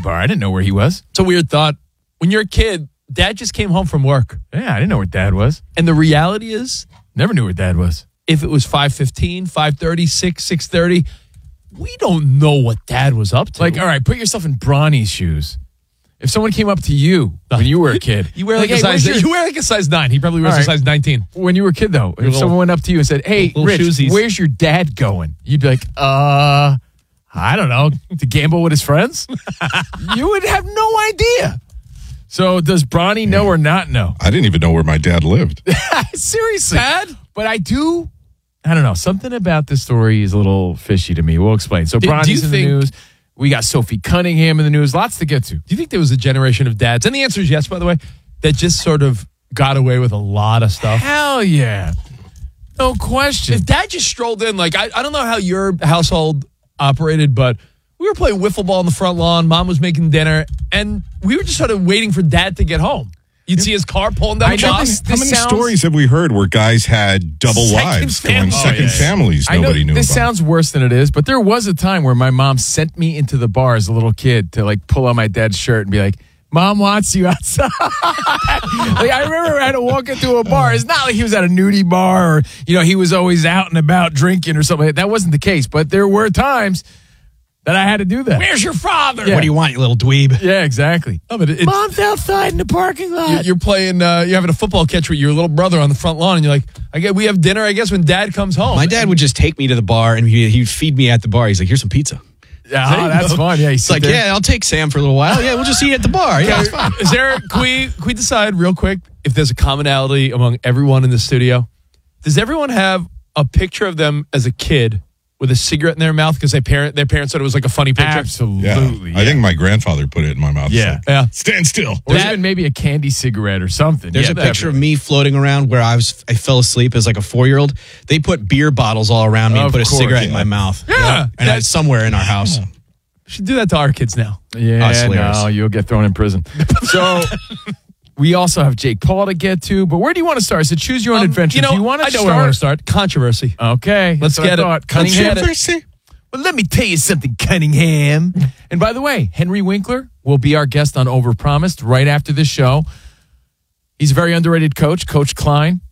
bar. I didn't know where he was. It's a weird thought. When you're a kid, Dad just came home from work. Yeah, I didn't know where Dad was. And the reality is, Never knew where Dad was. if it was 5:15, 5:30, 6:30, we don't know what Dad was up to. Like, all right, put yourself in Bronny's shoes. If someone came up to you when you were a kid, you wear like hey, a size. where's your- You wear like a size 9. He probably wears All a right. size 19. when you were a kid, though, if little- someone went up to you and said, "Hey, little Rich, shoesies. where's your dad going?" You'd be like, I don't know, to gamble with his friends? You would have no idea. So does Bronny know or not know? I didn't even know where my dad lived. Seriously. Dad? But I don't know, something about this story is a little fishy to me. We'll explain. So Do you Bronny's in the think- news. We got Sophie Cunningham in the news. Lots to get to. Do you think there was a generation of dads, and the answer is yes, by the way, that just sort of got away with a lot of stuff? Hell yeah. No question. If Dad just strolled in, like, I don't know how your household operated, but we were playing wiffle ball on the front lawn. Mom was making dinner, and we were just sort of waiting for Dad to get home. You'd see his car pulling down I the know block. this- How many sounds- stories have we heard where guys had double Second lives, going families. second Oh, yeah. families I know nobody knew this about? sounds worse than it is, but there was a time where my mom sent me into the bar as a little kid to like pull on my dad's shirt and be like, "Mom wants you outside." Like I remember I had to walk into a bar. It's not like he was at a nudie bar or he was always out and about drinking or something. That wasn't the case, but there were times that I had to do that. Where's your father? Yeah. What do you want, you little dweeb? Yeah, exactly. No, but it's, Mom's outside in the parking lot. you're playing, you're having a football catch with your little brother on the front lawn, and you're like, we have dinner, I guess, when Dad comes home. My dad would just take me to the bar and he'd feed me at the bar. He's like, "Here's some pizza." Yeah, that's fun. Yeah, It's like, "Yeah, I'll take Sam for a little while. Yeah, we'll just eat at the bar." Yeah, it's fine. Is there? Can we decide real quick if there's a commonality among everyone in the studio? Does everyone have a picture of them as a kid with a cigarette in their mouth because their parents said it was like a funny picture? Absolutely. Yeah. I think my grandfather put it in my mouth. Yeah. It's like, Yeah. Stand still. Or even maybe a candy cigarette or something. There's a picture of me floating around where I fell asleep as like a 4-year-old. They put beer bottles all around me and Of put a course, cigarette in yeah. my mouth. Yeah. And it's somewhere in our house. We should do that to our kids now. Yeah, That's hilarious. no, you'll get thrown in prison. So we also have Jake Paul to get to, but where do you want to start? So choose your own adventure. Do you want to I know where I want to start. Controversy. Okay, Let's that's what I get it. thought. Cunningham. Controversy. Well, let me tell you something, Cunningham. And by the way, Henry Winkler will be our guest on Overpromised right after this show. He's a very underrated coach, Coach Klein.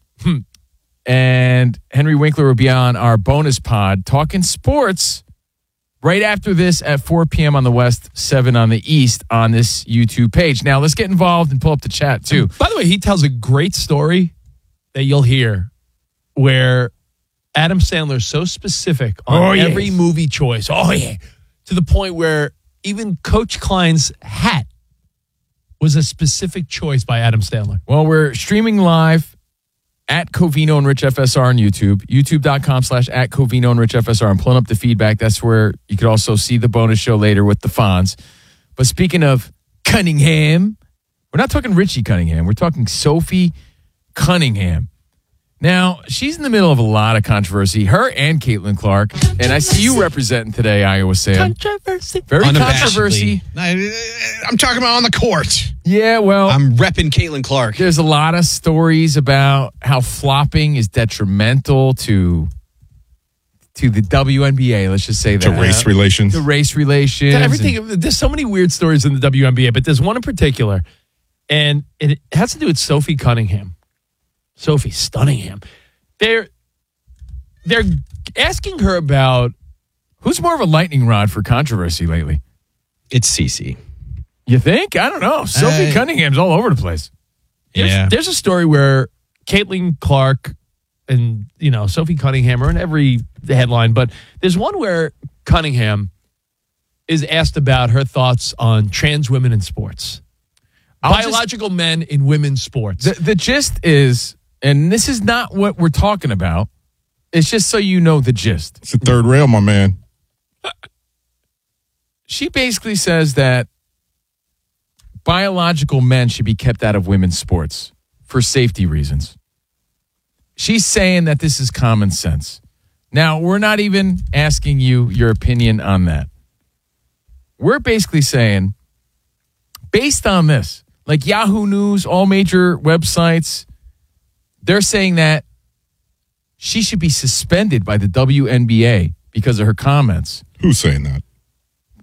And Henry Winkler will be on our bonus pod talking sports right after this at 4 p.m. on the West, 7 on the East on this YouTube page. Now, let's get involved and pull up the chat, too. By the way, he tells a great story that you'll hear where Adam Sandler's so specific on every yes. movie choice. Oh, yeah. To the point where even Coach Klein's hat was a specific choice by Adam Sandler. Well, we're streaming live at Covino and Rich FSR on YouTube, youtube.com/at Covino and Rich FSR. I'm pulling up the feedback. That's where you could also see the bonus show later with the Fonz. But speaking of Cunningham, we're not talking Richie Cunningham. We're talking Sophie Cunningham. Now, she's in the middle of a lot of controversy, her and Caitlin Clark. And I see you representing today, Iowa Sam. Controversy. Very Unabashedly. controversy. I'm talking about on the court. Yeah, well, I'm repping Caitlin Clark. there's a lot of stories about how flopping is detrimental to the WNBA. Let's just say that. To race relations. The race relations. Everything. There's so many weird stories in the WNBA, but there's one in particular, and it has to do with Sophie Cunningham. Sophie Stunningham. They're asking her about. Who's more of a lightning rod for controversy lately? It's Cece. You think? I don't know. Sophie Cunningham's all over the place. There's a story where Caitlin Clark and Sophie Cunningham are in every headline, but there's one where Cunningham is asked about her thoughts on trans women in sports, biological men in women's sports. The gist is, and this is not what we're talking about, it's just so you know the gist. It's the third rail, my man. She basically says that biological men should be kept out of women's sports for safety reasons. She's saying that this is common sense. Now, we're not even asking you your opinion on that. We're basically saying, based on this, like Yahoo News, all major websites, they're saying that she should be suspended by the WNBA because of her comments. Who's saying that?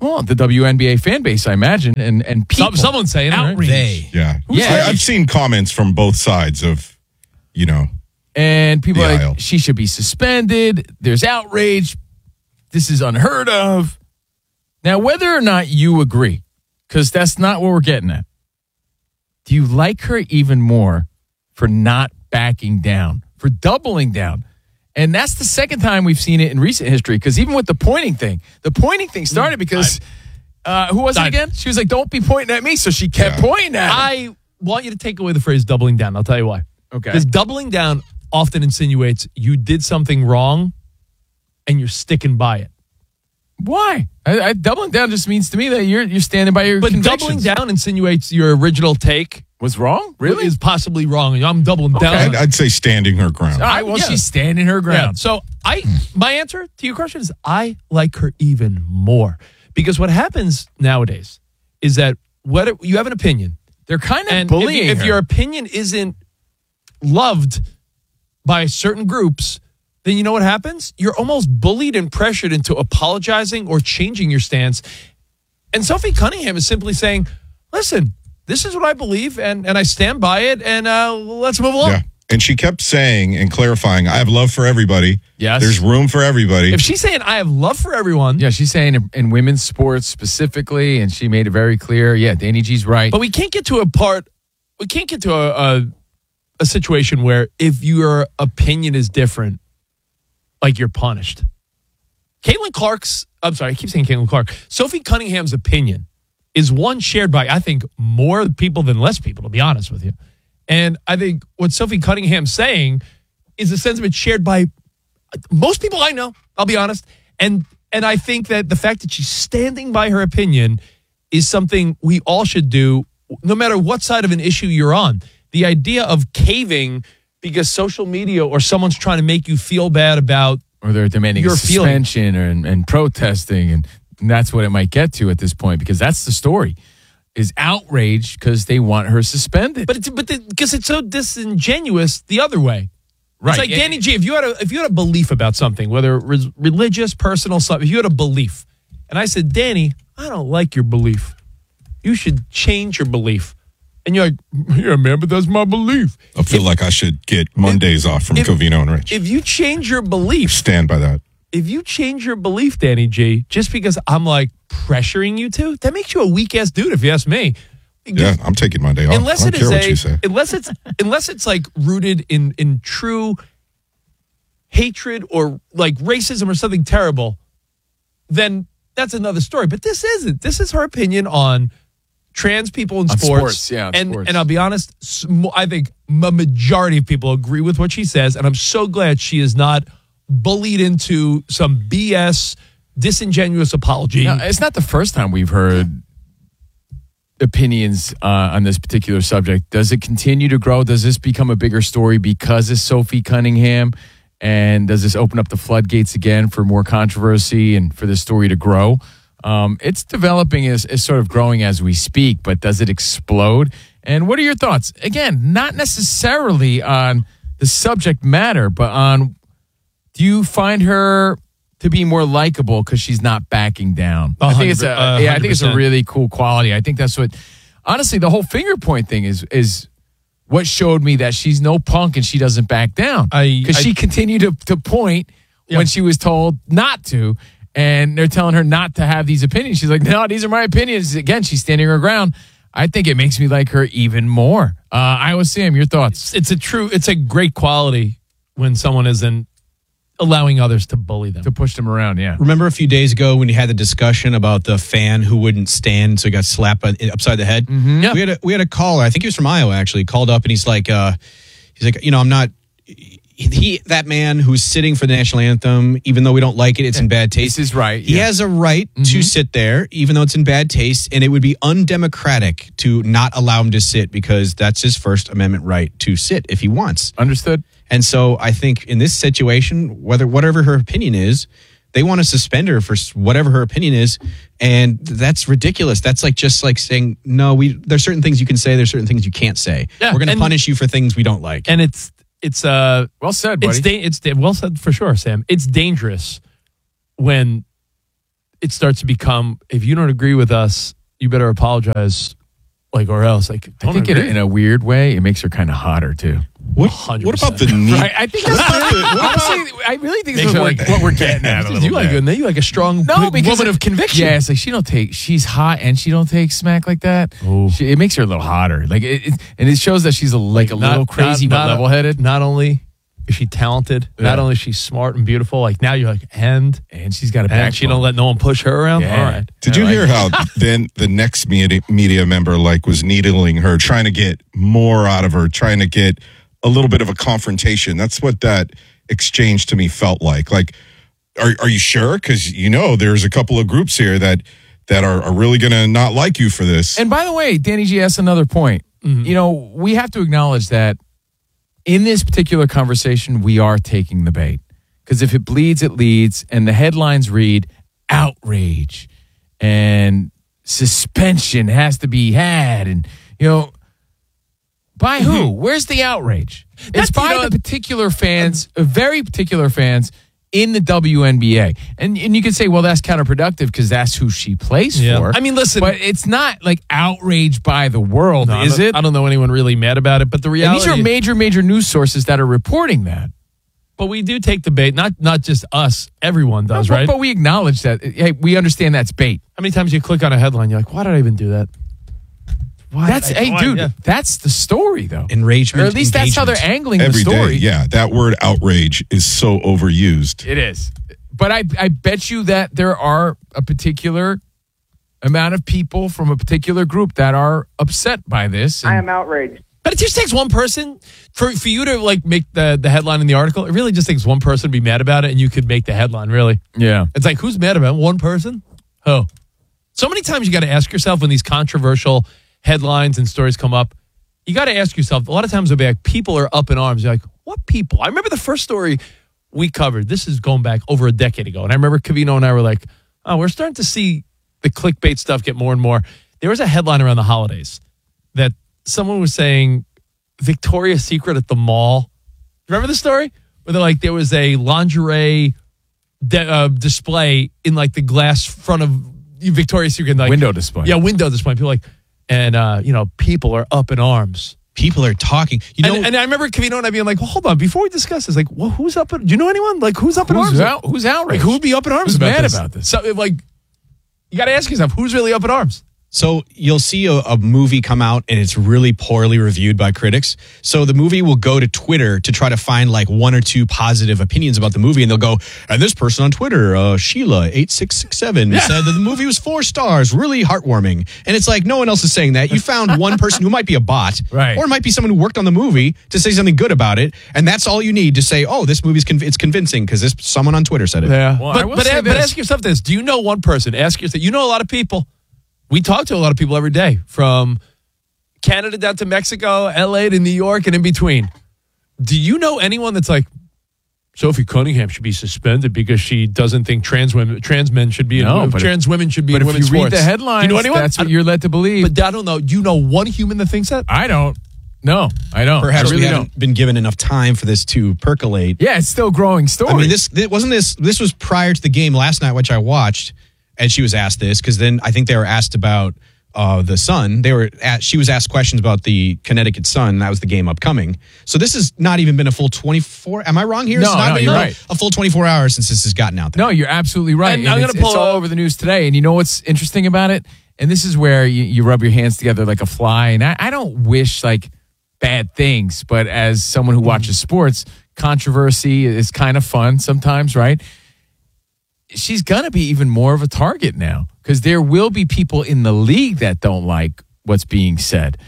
Well, the WNBA fan base, I imagine, and people. Someone's saying it, right? outrage. They. Yeah. Yeah. I've seen comments from both sides of, And people The are aisle. like, she should be suspended. There's outrage. This is unheard of. Now, whether or not you agree, because that's not what we're getting at, do you like her even more for not backing down, for doubling down? And that's the second time we've seen it in recent history, because even with the pointing thing started because, who was it again? She was like, don't be pointing at me. So she kept pointing at him. I want you to take away the phrase doubling down. I'll tell you why. Okay. Because doubling down often insinuates you did something wrong and you're sticking by it. Why? Doubling down just means to me that you're standing by your But convictions. doubling down insinuates your original take was wrong? Really? is possibly wrong. I'm doubling down. I'd say standing her ground. All right, well, yeah. she's standing her Yeah. ground. So my answer to your question is I like her even more, because what happens nowadays is that whether you have an opinion, They're kind of and bullying if her. your opinion isn't loved by certain groups, then you know what happens? You're almost bullied and pressured into apologizing or changing your stance. And Sophie Cunningham is simply saying, listen, this is what I believe, and I stand by it, and let's move along. Yeah. And she kept saying and clarifying, I have love for everybody. Yes. There's room for everybody. If she's saying, I have love for everyone, Yeah, she's saying in women's sports specifically, and she made it very clear. Yeah, Danny G's right. but we can't get to a situation where if your opinion is different, like you're punished. I keep saying Caitlin Clark. Sophie Cunningham's opinion is one shared by, I think, more people than less people, to be honest with you. And I think what Sophie Cunningham's saying is a sentiment shared by most people I know, I'll be honest. And I think that the fact that she's standing by her opinion is something we all should do, no matter what side of an issue you're on. The idea of caving because social media or someone's trying to make you feel bad about or they're demanding your a feeling. suspension and protesting, and that's what it might get to at this point, because that's the story, is outrage because they want her suspended. But because it's so disingenuous the other way. Right. It's like, Danny G, if you had a belief about something, whether it was religious, personal, something, if you had a belief, and I said, Danny, I don't like your belief. You should change your belief. And you're like, yeah, man, but that's my belief. I feel like I should get Mondays off from Covino and Rich. If you change your belief, Stand by that. if you change your belief, Danny G, just because I'm like pressuring you to, that makes you a weak ass dude, if you ask me. Yeah, I'm taking Monday off. Unless I it don't care what you is say. unless it's like rooted in true hatred or like racism or something terrible, then that's another story. But this isn't. This is her opinion on trans people in On sports. sports, yeah, on and sports. and I'll be honest, I think a majority of people agree with what she says, and I'm so glad she is not bullied into some BS, disingenuous apology. Now, it's not the first time we've heard opinions on this particular subject. Does it continue to grow? Does this become a bigger story because of Sophie Cunningham? And does this open up the floodgates again for more controversy and for this story to grow? It's developing as sort of growing as we speak, but does it explode? And what are your thoughts? Again, not necessarily on the subject matter, but on, do you find her to be more likable because she's not backing down? I think it's I think it's a 100%. really cool quality. I think that's what, honestly, the whole finger point thing is what showed me that she's no punk and she doesn't back down. Because she continued to point when she was told not to, and they're telling her not to have these opinions. She's like, no, these are my opinions. Again, she's standing her ground. I think it makes me like her even more. Iowa Sam, your thoughts? It's a great quality when someone isn't allowing others to bully them. To push them around, yeah. Remember a few days ago when you had the discussion about the fan who wouldn't stand, so he got slapped upside the head? Mm-hmm. Yeah. We had a caller, I think he was from Iowa actually, called up and he's like, I'm not. That man who's sitting for the national anthem, even though we don't like it, it's in bad taste. This is right. He has a right to sit there, even though it's in bad taste, and it would be undemocratic to not allow him to sit because that's his First Amendment right to sit if he wants. Understood. And so I think in this situation, whatever her opinion is, they want to suspend her for whatever her opinion is, and that's ridiculous. That's just like saying, no, there's certain things you can say, there's certain things you can't say. Yeah, We're going to and- punish you for things we don't like. And it's Well said, buddy. it's well said for sure, Sam. It's dangerous when it starts to become, if you don't agree with us, you better apologize, like, or else. Like, I think in a weird way, it makes her kind of hotter too. What 100%. about the knee? Right, I think that's honestly, I really think this is what we're getting at a little you like bit. you like a strong woman of conviction. Yeah, it's like she's hot and she don't take smack like that. It makes her a little hotter. Like and it shows that she's a little crazy but level-headed. Not only is she talented, not only is she smart and beautiful, like now you're like, and she's got a backbone. And she don't let no one push her around. Yeah. All right. Did you hear how then the next media member was needling her, trying to get more out of her, trying to get a little bit of a confrontation? That's what that exchange to me felt like. Like, are you sure? Because there's a couple of groups here that are really going to not like you for this. And by the way, Danny G asked another point. Mm-hmm. We have to acknowledge that in this particular conversation, we are taking the bait. Because if it bleeds, it leads. And the headlines read, outrage and suspension has to be had. And, by who? Where's the outrage? It's by the particular fans, very particular fans in the WNBA. And you can say, well, that's counterproductive because that's who she plays for. I mean, listen. But it's not like outrage by the world, is it? I don't know anyone really mad about it, but the reality... And these are major news sources that are reporting that. But we do take the bait, not just us, everyone does, right? But we acknowledge that, hey, we understand that's bait. How many times you click on a headline, you're like, why did I even do that? That's the story, though. Enragement. Or at least that's how they're angling Every the story. day, yeah, that word outrage is so overused. It is. But I bet you that there are a particular amount of people from a particular group that are upset by this. I am outraged. But it just takes one person for you to make the headline in the article. It really just takes one person to be mad about it, and you could make the headline, really. Yeah. It's like, who's mad about it? One person? Oh. So many times you got to ask yourself when these controversial headlines and stories come up, you got to ask yourself, a lot of times it'll be like, people are up in arms. You're like, what people? I remember the first story we covered. This is going back over a decade ago. And I remember Covino and I were like, oh, we're starting to see the clickbait stuff get more and more. There was a headline around the holidays that someone was saying Victoria's Secret at the mall. Remember the story? Where they're like, there was a lingerie display in like the glass front of Victoria's Secret. Like, window display. Yeah, window display. People like, and people are up in arms. People are talking. And I remember Covino and I being like, well, hold on, before we discuss this, like, well, who's up? Do you know anyone? Like, who's up in arms? Who's outraged? Like, who would be up in arms who's about mad this? about this? So, like, you got to ask yourself, who's really up in arms? So you'll see a movie come out and it's really poorly reviewed by critics. So the movie will go to Twitter to try to find like one or two positive opinions about the movie. And they'll go, and this person on Twitter, Sheila8667, said that the movie was 4 stars, really heartwarming. And it's like, no one else is saying that. You found one person who might be a bot, right, or it might be someone who worked on the movie to say something good about it. And that's all you need to say, oh, this movie's it's convincing because someone on Twitter said it. Yeah. Well, but ask yourself this. Do you know one person? Ask yourself, you know a lot of people. We talk to a lot of people every day, from Canada down to Mexico, LA to New York, and in between. Do you know anyone that's like, Sophie Cunningham should be suspended because she doesn't think trans men should be trans women should be in women's sports? But if you read the headlines, do you know anyone? That's what you're led to believe. But I don't know. Do you know one human that thinks that? I don't. No, I don't. Perhaps I really we haven't been given enough time for this to percolate. Yeah, it's still a growing story. I mean, this was prior to the game last night, which I watched. And she was asked this because then I think they were asked about the Sun. She was asked questions about the Connecticut Sun. That was the game upcoming. So this has not even been a full 24. Am I wrong here? No, you're right. A full 24 hours since this has gotten out there. No, you're absolutely right. And I'm going to pull it's all over the news today. And you know what's interesting about it? And this is where you rub your hands together like a fly. And I don't wish like bad things, but as someone who watches sports, controversy is kind of fun sometimes, right? She's going to be even more of a target now because there will be people in the league that don't like what's being said,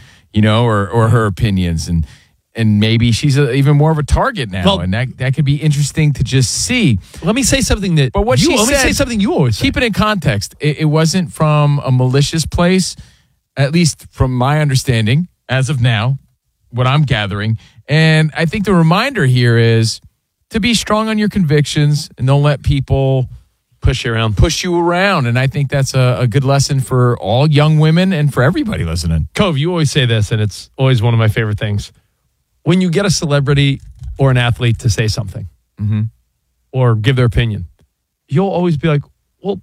or her opinions. And maybe she's even more of a target now. Well, and that could be interesting to just see. Let me say something that But what let she me said, say something you always say. Keep it in context. It wasn't from a malicious place, at least from my understanding, as of now, what I'm gathering. And I think the reminder here is to be strong on your convictions and don't let people push you around. And I think that's a good lesson for all young women and for everybody listening. Cove, you always say this, and it's always one of my favorite things. When you get a celebrity or an athlete to say something or give their opinion, you'll always be like, well,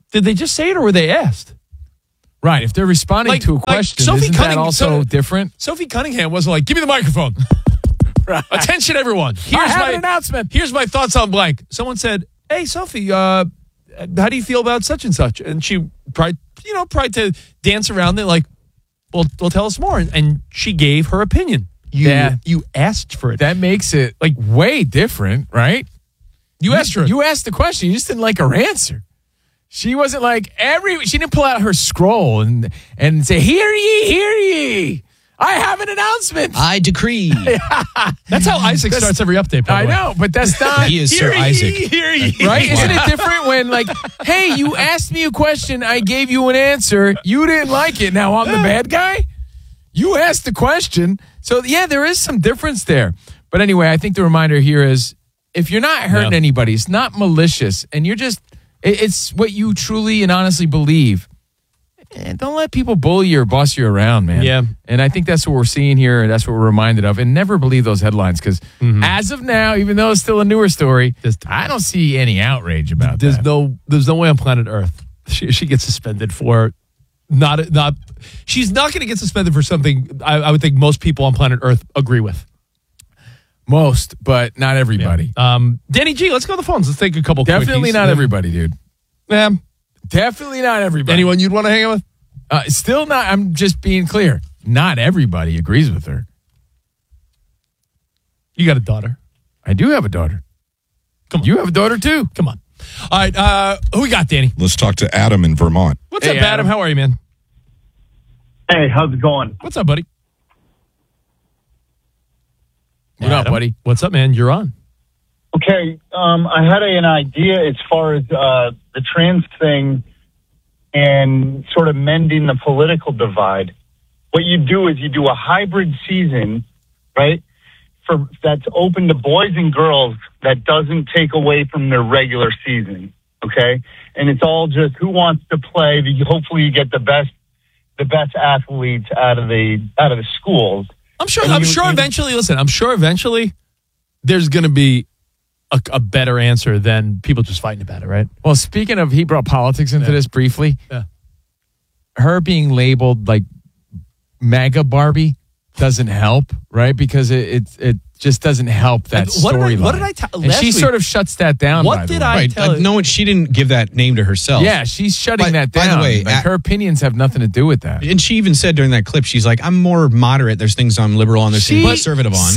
Did they just say it or were they asked? Right. If they're responding Like- to a like question, Sophie isn't that Cunningham- also so- different? Sophie Cunningham wasn't like, give me the microphone. Attention, everyone. I have an announcement. Here's my thoughts on blank. Someone said, hey, Sophie, how do you feel about such and such? And she tried to dance around it like, well, tell us more. And she gave her opinion. You asked for it. That makes it like way different, right? You asked her. You asked the question. You just didn't like her answer. She wasn't like she didn't pull out her scroll and say, hear ye. I have an announcement. I decree. That's how Isaac starts every update. By I the way. know, but that's not. He is Sir Isaac. Right? Isn't it different when, like, hey, you asked me a question, I gave you an answer, you didn't like it, now I'm the bad guy? You asked the question. So, yeah, there is some difference there. But anyway, I think the reminder here is if you're not hurting anybody, it's not malicious, and you're just, it's what you truly and honestly believe. And don't let people bully you or boss you around, man. Yeah. And I think that's what we're seeing here. That's what we're reminded of. And never believe those headlines because as of now, even though it's still a newer story, I don't see any outrage about There's that. there's no way on planet Earth she gets suspended for not. She's not going to get suspended for something I would think most people on planet Earth agree with. Most, but not everybody. Danny G, let's go to the phones. Let's take a couple. Definitely quickies. not everybody, dude. Yeah. Definitely not everybody. Anyone you'd want to hang out with? Still not. I'm just being clear. Not everybody agrees with her. You got a daughter. I do have a daughter. Come on. You have a daughter too. Come on. All right. Who we got, Danny? Let's talk to Adam in Vermont. What's Hey, up, Adam? Adam. How are you, man? Hey, how's it going? What's up, buddy? What up, buddy? What's up, man? You're on. Okay, I had an idea as far as the trans thing and sort of mending the political divide. What you do is you do a hybrid season, right? That's open to boys and girls that doesn't take away from their regular season. Okay, and it's all just who wants to play. Hopefully, you get the best athletes out of the schools. I'm sure And eventually, listen, I'm sure eventually there's going to be a better answer than people just fighting about it, right? Well, speaking of, he brought politics into this briefly. Yeah. Her being labeled like MAGA Barbie doesn't help, right? Because it just doesn't help that What did I- storyline. what did I tell- And last she week- sort of shuts that down. What by the did way. I Right. tell you? No, she didn't give that name to herself. Yeah, she's shutting By- that by down. the way, like her opinions have nothing to do with that. And she even said during that clip, she's like, I'm more moderate. There's things I'm liberal on, there's things I'm conservative on.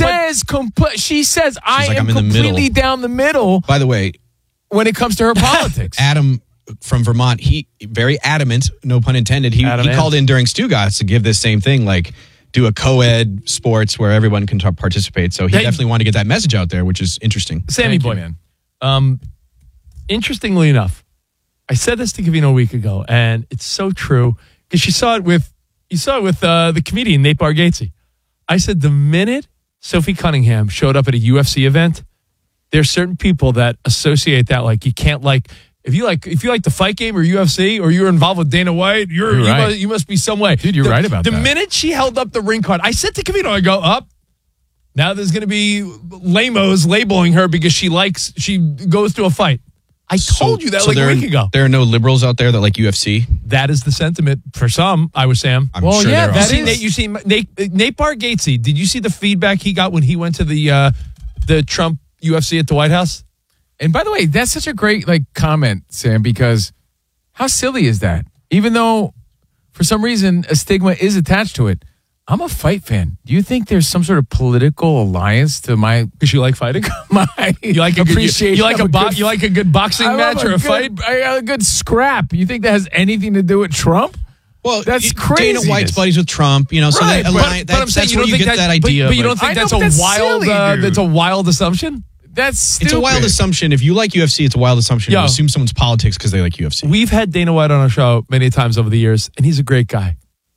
She says I like, am I'm in the completely middle. down the middle By the way, when it comes to her politics. Adam from Vermont, he very adamant, no pun intended. He Adamant. called in during Stugatz to give this same thing, like do a co-ed sports where everyone can participate. So he Hey. definitely wanted to get that message out there, which is interesting. Sammy Thank you, boy, man. Interestingly enough, I said this to Kavino a week ago, and it's so true because you saw it with the comedian Nate Bargatze. I said the minute Sophie Cunningham showed up at a UFC event, there's certain people that associate that like you can't like. If you like the fight game or UFC or you're involved with Dana White, You're right. you must be some way. Dude, you're right about the that. The minute she held up the ring card, I said to Kavino, I go, up. Now there's going to be lamos labeling her because she goes to a fight. I told you that like a week ago. There are no liberals out there that like UFC. That is the sentiment for some, I was Sam. I'm Well, sure yeah, there that are. is- You see Nate Bargatze. Did you see the feedback he got when he went to the Trump UFC at the White House? And by the way, that's such a great comment, Sam, because how silly is that? Even though for some reason a stigma is attached to it, I'm a fight fan. Do you think there's some sort of political alliance to my Because you like fighting. my You like appreciation? You like of good- you like a good boxing I love match or a good- fight. I got a good scrap. You think that has anything to do with Trump? Well, That's Dana craziness. White's buddies with Trump, so Right, that alliance, But I'm saying that's you where don't you think get that idea. But you of, don't think I know, that's but a that's wild. silly, dude. That's a wild assumption. That's stupid. it's a wild assumption. If you like UFC, it's a wild assumption Yo. to assume someone's politics because they like UFC. We've had Dana White on our show many times over the years, and he's a great guy.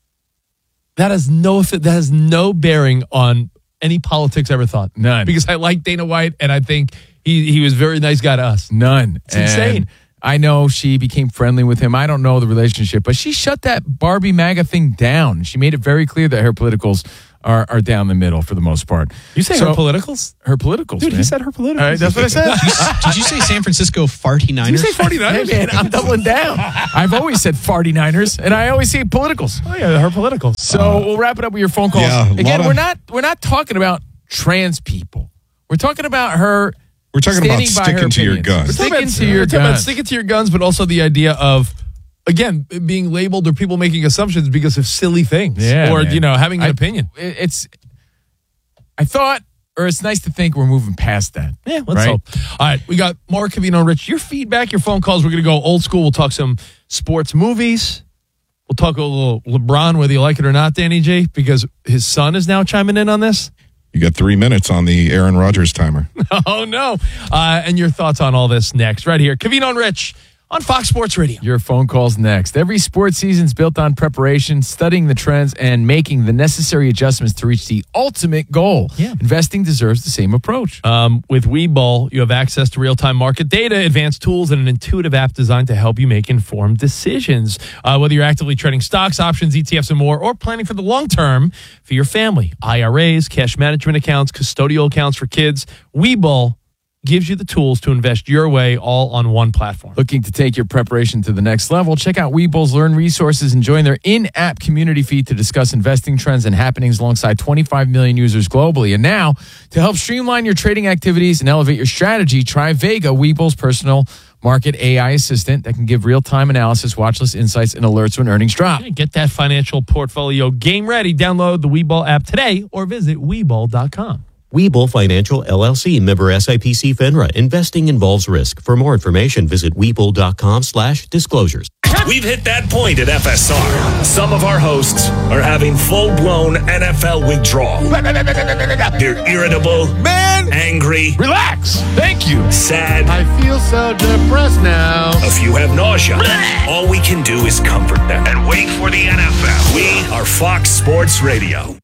That has no bearing on any politics ever thought. None. Because I like Dana White, and I think he was a very nice guy to us. None. It's insane. And I know she became friendly with him. I don't know the relationship, but she shut that Barbie MAGA thing down. She made it very clear that her politicals are down the middle for the most part. You say her politicals? Her politicals, Dude, man. he said her politicals. That's what I said. Did you say San Francisco 49ers? Did you say 49ers? Hey, man, I'm doubling down. I've always said 49ers, and I always say politicals. Oh, yeah, her politicals. So we'll wrap it up with your phone calls. Yeah, Again, we're not talking about trans people. We're talking about her. We're talking about standing by her sticking to your opinions. guns. Sticking to your We're talking about guns. sticking to your guns, but also the idea of, again, being labeled or people making assumptions because of silly things. Yeah, or, man. having an opinion. It's nice to think we're moving past that. Yeah, let's hope. All right, we got more Covino and Rich. Your feedback, your phone calls. We're going to go old school. We'll talk some sports movies. We'll talk a little LeBron, whether you like it or not, Danny J, because his son is now chiming in on this. You got 3 minutes on the Aaron Rodgers timer. Oh, no. And your thoughts on all this next, right here. Covino and Rich on Fox Sports Radio. Your phone calls next. Every sports season's built on preparation, studying the trends, and making the necessary adjustments to reach the ultimate goal. Yeah. Investing deserves the same approach. With Webull, you have access to real-time market data, advanced tools, and an intuitive app designed to help you make informed decisions. Whether you're actively trading stocks, options, ETFs, and more, or planning for the long term for your family, IRAs, cash management accounts, custodial accounts for kids, Webull gives you the tools to invest your way all on one platform. Looking to take your preparation to the next level? Check out Webull's Learn resources and join their in-app community feed to discuss investing trends and happenings alongside 25 million users globally. And now, to help streamline your trading activities and elevate your strategy, try Vega, Webull's personal market AI assistant that can give real-time analysis, watch list insights, and alerts when earnings drop. Get that financial portfolio game ready. Download the Webull app today or visit Webull.com. Webull Financial LLC, member SIPC FINRA. Investing involves risk. For more information, visit Webull.com/disclosures. We've hit that point at FSR. Some of our hosts are having full-blown NFL withdrawal. They're irritable, angry, Relax. Thank you. sad. I feel so depressed now. A few have nausea. All we can do is comfort them and wait for the NFL. We are Fox Sports Radio.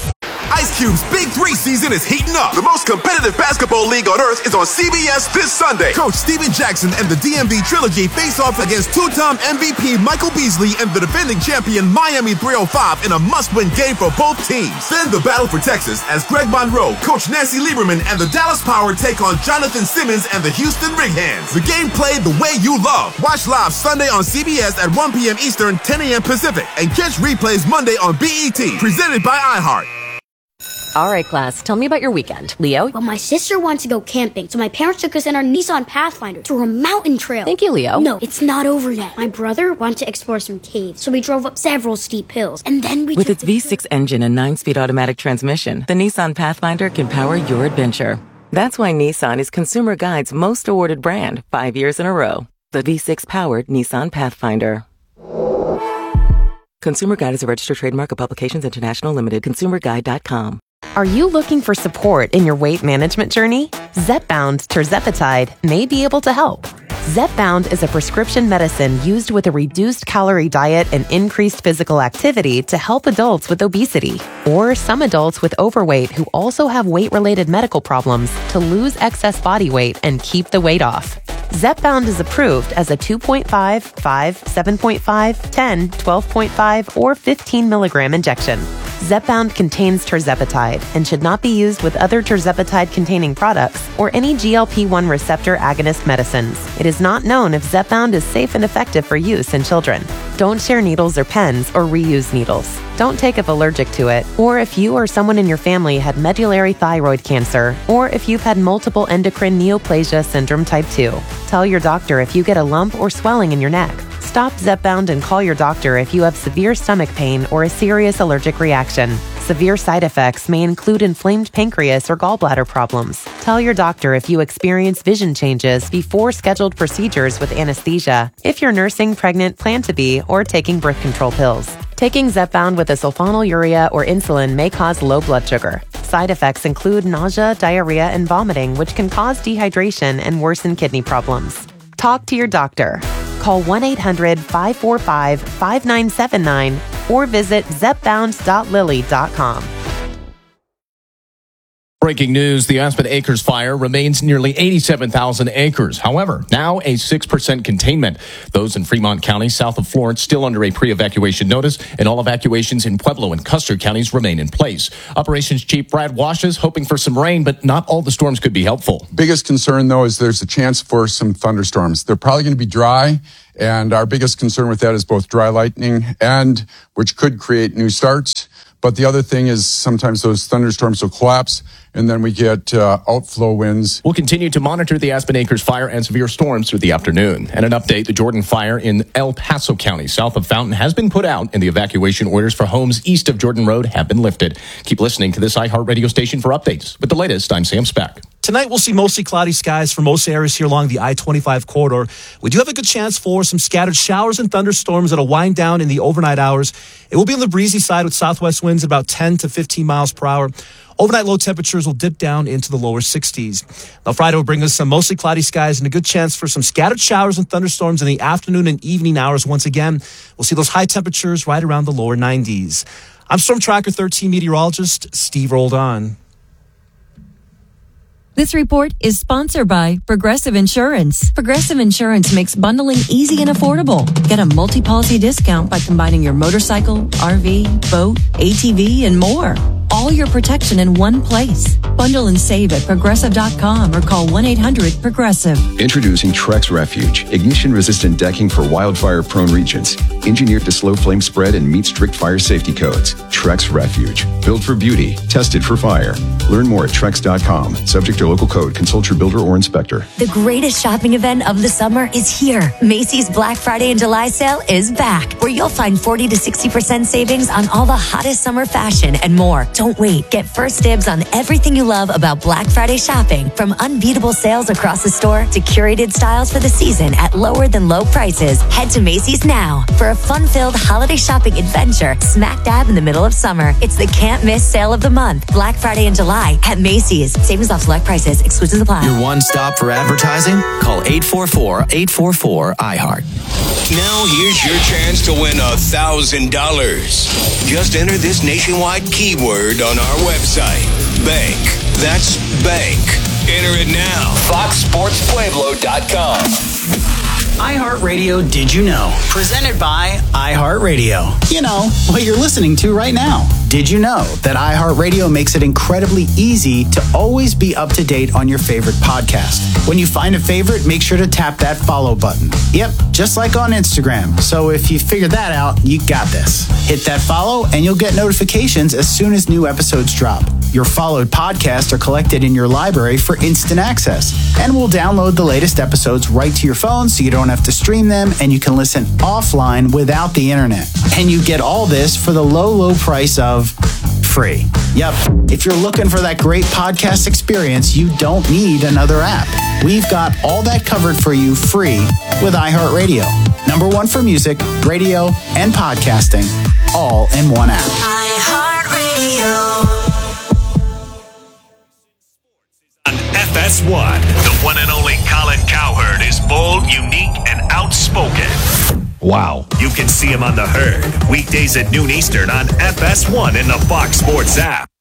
Ice Cube's Big 3 season is heating up. The most competitive basketball league on earth is on CBS this Sunday. Coach Steven Jackson and the DMV Trilogy face off against two-time MVP Michael Beasley and the defending champion Miami 305 in a must-win game for both teams. Then the battle for Texas as Greg Monroe, Coach Nancy Lieberman, and the Dallas Power take on Jonathan Simmons and the Houston Rig-Hands. The game played the way you love. Watch live Sunday on CBS at 1 p.m. Eastern, 10 a.m. Pacific, and catch replays Monday on BET. Presented by iHeart. All right, class, tell me about your weekend. Leo? Well, my sister wants to go camping, so my parents took us in our Nissan Pathfinder through a mountain trail. Thank you, Leo. No, it's not over yet. My brother wanted to explore some caves, so we drove up several steep hills, and then we With took its V6 engine and 9-speed automatic transmission, the Nissan Pathfinder can power your adventure. That's why Nissan is Consumer Guide's most awarded brand 5 years in a row. The V6-powered Nissan Pathfinder. Consumer Guide is a registered trademark of Publications International Limited. ConsumerGuide.com. Are you looking for support in your weight management journey? Zepbound tirzepatide may be able to help. Zepbound is a prescription medicine used with a reduced calorie diet and increased physical activity to help adults with obesity or some adults with overweight who also have weight-related medical problems to lose excess body weight and keep the weight off. Zepbound is approved as a 2.5, 5, 7.5, 10, 12.5, or 15 milligram injection. Zepbound contains tirzepatide and should not be used with other tirzepatide-containing products or any GLP-1 receptor agonist medicines. It is not known if Zepbound is safe and effective for use in children. Don't share needles or pens or reuse needles. Don't take if allergic to it, or if you or someone in your family had medullary thyroid cancer, or if you've had multiple endocrine neoplasia syndrome type 2. Tell your doctor if you get a lump or swelling in your neck. Stop Zepbound and call your doctor if you have severe stomach pain or a serious allergic reaction. Severe side effects may include inflamed pancreas or gallbladder problems. Tell your doctor if you experience vision changes before scheduled procedures with anesthesia, if you're nursing, pregnant, plan to be, or taking birth control pills. Taking Zepbound with a sulfonylurea or insulin may cause low blood sugar. Side effects include nausea, diarrhea, and vomiting, which can cause dehydration and worsen kidney problems. Talk to your doctor. Call 1-800-545-5979 or visit zepbound.lilly.com. Breaking news, the Aspen Acres fire remains nearly 87,000 acres. However, now a 6% containment. Those in Fremont County, south of Florence, still under a pre-evacuation notice, and all evacuations in Pueblo and Custer counties remain in place. Operations Chief Brad Washes hoping for some rain, but not all the storms could be helpful. Biggest concern, though, is there's a chance for some thunderstorms. They're probably going to be dry, and our biggest concern with that is both dry lightning and which could create new starts. But the other thing is sometimes those thunderstorms will collapse, and then we get outflow winds. We'll continue to monitor the Aspen Acres fire and severe storms through the afternoon. And an update, the Jordan fire in El Paso County, south of Fountain, has been put out, and the evacuation orders for homes east of Jordan Road have been lifted. Keep listening to this iHeartRadio station for updates. With the latest, I'm Sam Speck. Tonight, we'll see mostly cloudy skies for most areas here along the I-25 corridor. We do have a good chance for some scattered showers and thunderstorms that'll wind down in the overnight hours. It will be on the breezy side with southwest winds at about 10 to 15 miles per hour. Overnight low temperatures will dip down into the lower 60s. Now, Friday will bring us some mostly cloudy skies and a good chance for some scattered showers and thunderstorms in the afternoon and evening hours. Once again, we'll see those high temperatures right around the lower 90s. I'm Storm Tracker 13 meteorologist Steve Roldan. This report is sponsored by Progressive Insurance. Progressive Insurance makes bundling easy and affordable. Get a multi-policy discount by combining your motorcycle, RV, boat, ATV, and more. All your protection in one place. Bundle and save at Progressive.com or call 1-800-PROGRESSIVE. Introducing Trex Refuge, ignition-resistant decking for wildfire-prone regions. Engineered to slow flame spread and meet strict fire safety codes. Trex Refuge, built for beauty, tested for fire. Learn more at Trex.com. Subject to local code. Consult your builder or inspector. The greatest shopping event of the summer is here. Macy's Black Friday and July sale is back, where you'll find 40 to 60% savings on all the hottest summer fashion and more. Don't wait. Get first dibs on everything you love about Black Friday shopping, from unbeatable sales across the store to curated styles for the season at lower than low prices. Head to Macy's now for a fun-filled holiday shopping adventure smack dab in the middle of summer. It's the can't-miss sale of the month. Black Friday in July at Macy's. Savings off select prices. Exclusions apply. Your one stop for advertising? Call 844-844-iHeart. Now here's your chance to win $1,000. Just enter this nationwide keyword on our website. Bank. That's bank. Enter it now. FoxSportsPueblo.com. iHeartRadio Did You Know? Presented by iHeartRadio. You know, what you're listening to right now. Did you know that iHeartRadio makes it incredibly easy to always be up to date on your favorite podcast? When you find a favorite, make sure to tap that follow button. Yep, just like on Instagram. So if you figured that out, you got this. Hit that follow and you'll get notifications as soon as new episodes drop. Your followed podcasts are collected in your library for instant access. And we'll download the latest episodes right to your phone so you don't have to stream them, and you can listen offline without the internet. And you get all this for the low, low price of free. Yep. If you're looking for that great podcast experience, you don't need another app. We've got all that covered for you free with iHeartRadio. #1 for music, radio, and podcasting, all in one app. iHeartRadio. On FS1, the one and only Colin Cowherd is bold, unique, and outspoken. Wow. You can see him on The Herd, weekdays at noon Eastern on FS1 in the Fox Sports app.